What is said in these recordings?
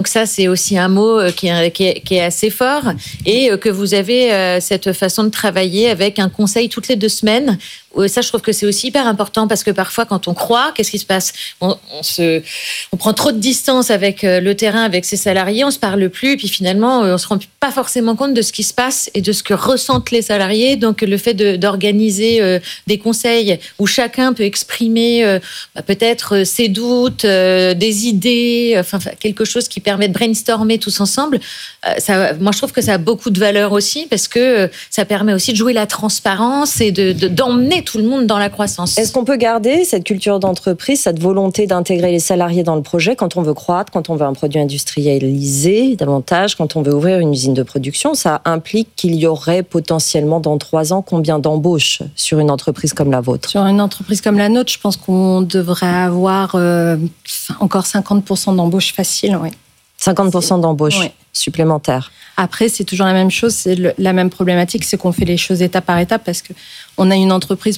ça, c'est aussi un mot qui est assez fort, et que vous avez cette façon de travailler avec un conseil toutes les 2 semaines. Ça, je trouve que c'est aussi hyper important, parce que parfois, quand on croit, qu'est-ce qui se passe ? On prend trop de distance avec le terrain, avec ses salariés, on se parle plus, puis finalement, on se rend pas forcément compte de ce qui se passe et de ce que ressentent les salariés. Donc, le fait d'organiser des conseils où chacun peut exprimer peut-être ses doutes, des idées, enfin quelque chose qui permet de brainstormer tous ensemble. Moi, je trouve que ça a beaucoup de valeur aussi, parce que ça permet aussi de jouer la transparence et d'emmener tout le monde dans la croissance. Est-ce qu'on peut garder cette culture d'entreprise, cette volonté d'intégrer les salariés dans le projet quand on veut croître, quand on veut un produit industrialisé davantage, quand on veut ouvrir une usine de production? Ça implique qu'il y aurait potentiellement dans 3 ans combien d'embauches sur une entreprise comme la vôtre? Sur une entreprise comme la nôtre, je pense qu'on devrait avoir encore 50% d'embauches faciles. Oui. 50% d'embauches supplémentaires. Après, c'est toujours la même chose, c'est la même problématique, c'est qu'on fait les choses étape par étape, parce qu'on a une entreprise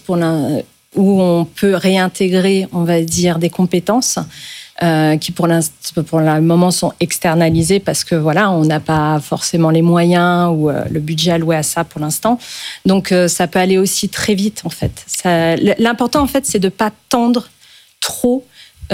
où on peut réintégrer, on va dire, des compétences qui pour le moment sont externalisées, parce que voilà, on n'a pas forcément les moyens ou le budget alloué à ça pour l'instant. Donc ça peut aller aussi très vite en fait. L'important en fait, c'est de pas tendre trop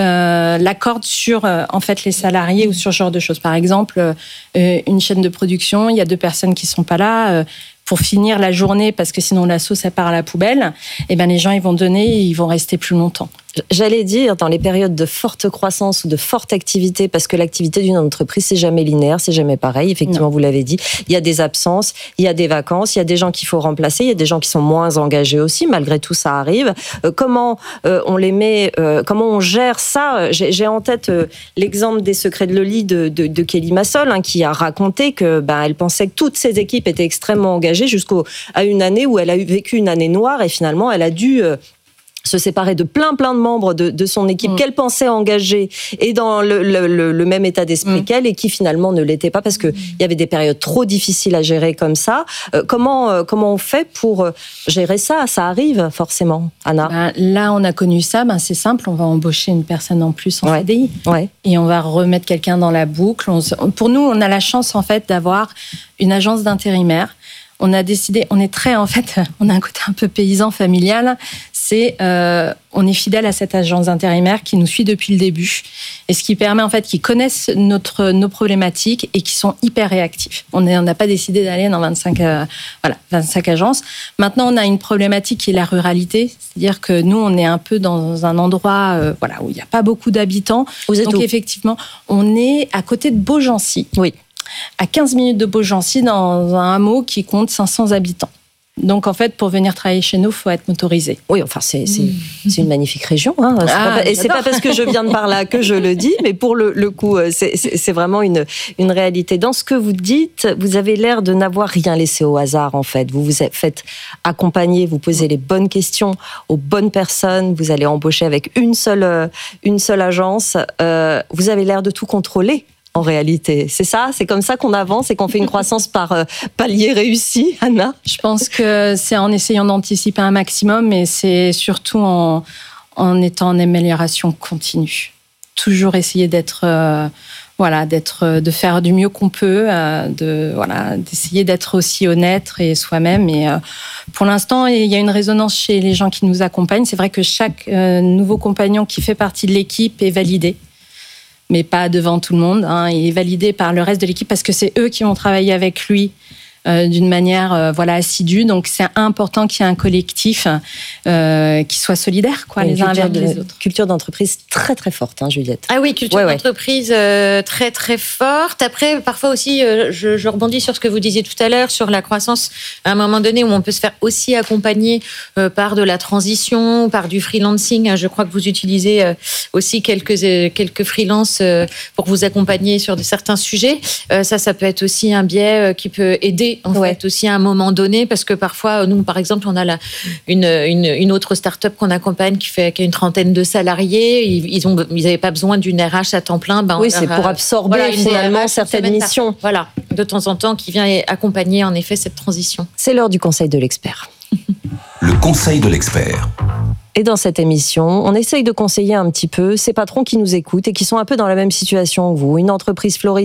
la corde sur en fait les salariés ou sur ce genre de choses. Par exemple, une chaîne de production, il y a 2 personnes qui sont pas là pour finir la journée, parce que sinon la sauce elle part à la poubelle. Et ben les gens ils vont donner et ils vont rester plus longtemps. J'allais dire, dans les périodes de forte croissance ou de forte activité, parce que l'activité d'une entreprise, c'est jamais linéaire, c'est jamais pareil. Effectivement, non. Vous l'avez dit, il y a des absences, il y a des vacances, il y a des gens qu'il faut remplacer, il y a des gens qui sont moins engagés aussi. Malgré tout, ça arrive. Comment on les met, comment on gère ça? J'ai en tête l'exemple des secrets de Loli de Kelly Massol, qui a raconté que elle pensait que toutes ses équipes étaient extrêmement engagées jusqu'à une année où elle a vécu une année noire, et finalement, elle a dû se séparer de plein de membres de son équipe qu'elle pensait engagés et dans le même état d'esprit qu'elle, et qui finalement ne l'étaient pas, parce qu'il y avait des périodes trop difficiles à gérer comme ça. Comment on fait pour gérer ça? Ça arrive forcément, Anna. Là, on a connu ça, c'est simple, on va embaucher une personne en plus en CDI et on va remettre quelqu'un dans la boucle. Pour nous, on a la chance en fait d'avoir une agence d'intérimaires. On a décidé, on a un côté un peu paysan, familial. On est fidèle à cette agence intérimaire qui nous suit depuis le début, et ce qui permet en fait qu'ils connaissent nos problématiques et qui sont hyper réactifs. On n'a pas décidé d'aller dans 25 agences. Maintenant, on a une problématique qui est la ruralité, c'est-à-dire que nous, on est un peu dans un endroit où il n'y a pas beaucoup d'habitants. Donc effectivement, on est à côté de Beaugency. Oui. À 15 minutes de Beaugency, dans un hameau qui compte 500 habitants. Donc, en fait, pour venir travailler chez nous, il faut être motorisé. Oui, enfin, c'est une magnifique région. Et c'est pas parce que je viens de par là que je le dis, mais pour le coup, c'est vraiment une réalité. Dans ce que vous dites, vous avez l'air de n'avoir rien laissé au hasard, en fait. Vous vous faites accompagner, vous posez les bonnes questions aux bonnes personnes, vous allez embaucher avec une seule agence. Vous avez l'air de tout contrôler. En réalité, c'est ça, c'est comme ça qu'on avance et qu'on fait une croissance par palier réussi, Anna. Je pense que c'est en essayant d'anticiper un maximum, mais c'est surtout en étant en amélioration continue. Toujours essayer de faire du mieux qu'on peut, d'essayer d'être aussi honnête et soi-même. Et pour l'instant, il y a une résonance chez les gens qui nous accompagnent. C'est vrai que chaque nouveau compagnon qui fait partie de l'équipe est validé, mais pas devant tout le monde. Il est validé par le reste de l'équipe, parce que c'est eux qui vont travailler avec lui d'une manière assidue. Donc, c'est important qu'il y ait un collectif qui soit solidaire, les uns avec les autres. Culture d'entreprise très, très forte, Juliette. Ah oui, culture d'entreprise très, très forte. Après, parfois aussi, je rebondis sur ce que vous disiez tout à l'heure, sur la croissance, à un moment donné où on peut se faire aussi accompagner par de la transition, par du freelancing. Je crois que vous utilisez aussi quelques freelances pour vous accompagner sur certains sujets. Ça peut être aussi un biais qui peut aider en fait aussi à un moment donné, parce que parfois nous par exemple on a une autre start-up qu'on accompagne qui a une 30aine de salariés, ils n'avaient pas besoin d'une RH à temps plein, c'est pour absorber finalement certaines missions, de temps en temps, qui vient accompagner en effet cette transition. C'est l'heure du conseil de l'expert. Le conseil de l'expert. Et dans cette émission, on essaye de conseiller un petit peu ces patrons qui nous écoutent et qui sont un peu dans la même situation que vous. Une entreprise florissante